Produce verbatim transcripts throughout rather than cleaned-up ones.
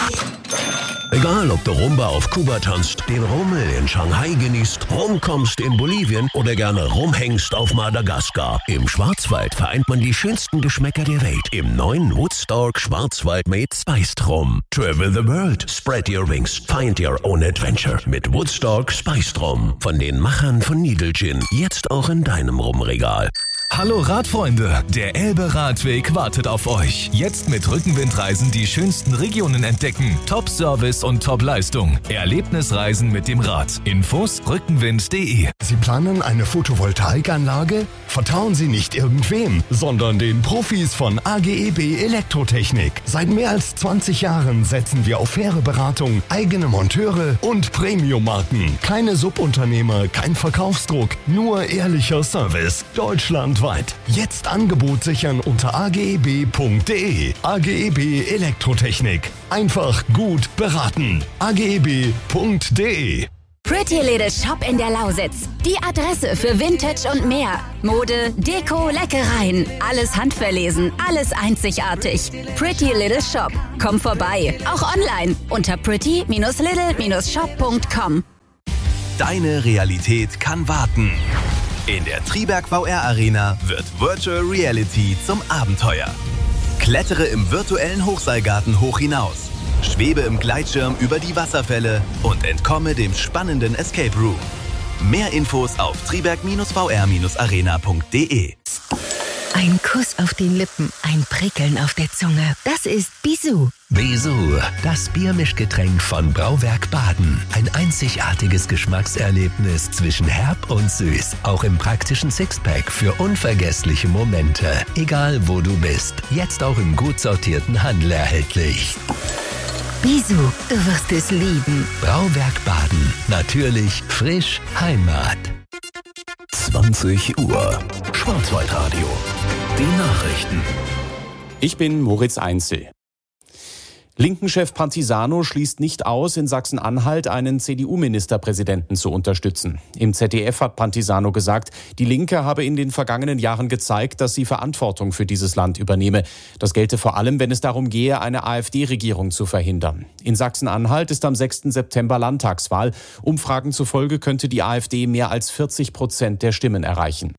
Egal, ob du Rumba auf Kuba tanzt, den Rummel in Shanghai genießt, rumkommst in Bolivien oder gerne rumhängst auf Madagaskar. Im Schwarzwald vereint man die schönsten Geschmäcker der Welt im neuen Woodstock Schwarzwald Made Spiced Rum. Travel the world, spread your wings, find your own adventure mit Woodstock Spiced Rum. Von den Machern von Needle Gin, jetzt auch in deinem Rumregal. Hallo Radfreunde, der Elbe-Radweg wartet auf euch. Jetzt mit Rückenwindreisen die schönsten Regionen entdecken. Top-Service und Top-Leistung. Erlebnisreisen mit dem Rad. Infos rückenwind punkt de. Sie planen eine Photovoltaikanlage? Vertrauen Sie nicht irgendwem, sondern den Profis von A G E B Elektrotechnik. Seit mehr als zwanzig Jahren setzen wir auf faire Beratung, eigene Monteure und Premium-Marken. Keine Subunternehmer, kein Verkaufsdruck, nur ehrlicher Service. Deutschlandweit. Jetzt Angebot sichern unter a g e b punkt de. A G E B Elektrotechnik. Einfach gut beraten. a g e b punkt de. Pretty Little Shop in der Lausitz. Die Adresse für Vintage und mehr. Mode, Deko, Leckereien. Alles handverlesen, alles einzigartig. Pretty Little Shop. Komm vorbei. Auch online unter pretty little shop punkt com. Deine Realität kann warten. In der Triberg V R Arena wird Virtual Reality zum Abenteuer. Klettere im virtuellen Hochseilgarten hoch hinaus. Schwebe im Gleitschirm über die Wasserfälle und entkomme dem spannenden Escape Room. Mehr Infos auf triberg v r arena punkt de. Ein Kuss auf den Lippen, ein Prickeln auf der Zunge. Das ist Bisou. Bisou, das Biermischgetränk von Brauwerk Baden. Ein einzigartiges Geschmackserlebnis zwischen herb und süß. Auch im praktischen Sixpack für unvergessliche Momente. Egal wo du bist, jetzt auch im gut sortierten Handel erhältlich. Bisou, du wirst es lieben. Brauwerk Baden. Natürlich, frisch, Heimat. zwanzig Uhr. Schwarzwaldradio. Die Nachrichten. Ich bin Moritz Einzel. Linken-Chef Pantisano schließt nicht aus, in Sachsen-Anhalt einen C D U-Ministerpräsidenten zu unterstützen. Im Z D F hat Pantisano gesagt, die Linke habe in den vergangenen Jahren gezeigt, dass sie Verantwortung für dieses Land übernehme. Das gelte vor allem, wenn es darum gehe, eine AfD-Regierung zu verhindern. In Sachsen-Anhalt ist am sechsten September Landtagswahl. Umfragen zufolge könnte die AfD mehr als vierzig Prozent der Stimmen erreichen.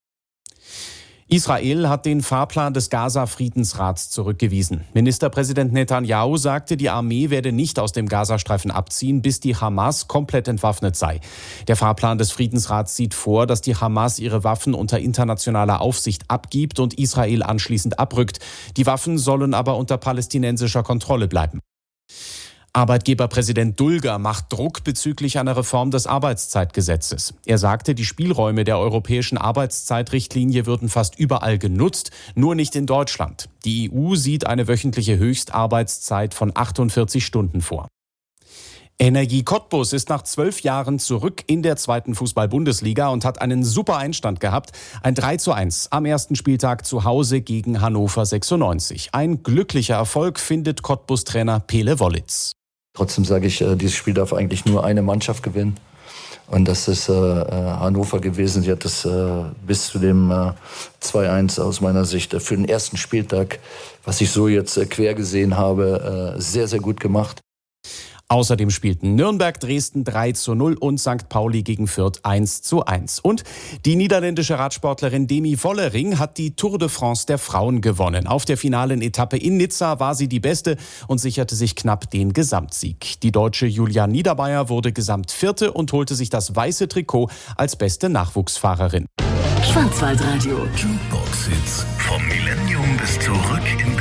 Israel hat den Fahrplan des Gaza-Friedensrats zurückgewiesen. Ministerpräsident Netanyahu sagte, die Armee werde nicht aus dem Gazastreifen abziehen, bis die Hamas komplett entwaffnet sei. Der Fahrplan des Friedensrats sieht vor, dass die Hamas ihre Waffen unter internationaler Aufsicht abgibt und Israel anschließend abrückt. Die Waffen sollen aber unter palästinensischer Kontrolle bleiben. Arbeitgeberpräsident Dulger macht Druck bezüglich einer Reform des Arbeitszeitgesetzes. Er sagte, die Spielräume der europäischen Arbeitszeitrichtlinie würden fast überall genutzt, nur nicht in Deutschland. Die E U sieht eine wöchentliche Höchstarbeitszeit von achtundvierzig Stunden vor. Energie Cottbus ist nach zwölf Jahren zurück in der zweiten Fußball-Bundesliga und hat einen super Einstand gehabt. Ein drei zu eins am ersten Spieltag zu Hause gegen Hannover sechsundneunzig. Ein glücklicher Erfolg, findet Cottbus-Trainer Pele Wollitz. Trotzdem sage ich, dieses Spiel darf eigentlich nur eine Mannschaft gewinnen. Und das ist äh, Hannover gewesen. Sie hat das äh, bis zu dem äh, zwei eins aus meiner Sicht äh, für den ersten Spieltag, was ich so jetzt äh, quer gesehen habe, äh, sehr, sehr gut gemacht. Außerdem spielten Nürnberg Dresden drei zu null und Sankt Pauli gegen Fürth eins zu eins. Und die niederländische Radsportlerin Demi Vollering hat die Tour de France der Frauen gewonnen. Auf der finalen Etappe in Nizza war sie die Beste und sicherte sich knapp den Gesamtsieg. Die deutsche Julia Niedermeyer wurde Gesamtvierte und holte sich das weiße Trikot als beste Nachwuchsfahrerin. Schwarzwaldradio. Jukebox-Hits vom Millennium bis zurück in